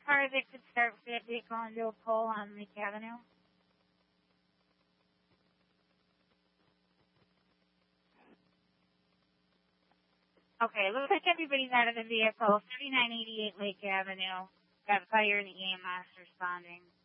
car that could start vehicle into a pole on Lake Avenue? Okay, looks like everybody's out of the vehicle. 3988 Lake Avenue. Got fire and EMS responding.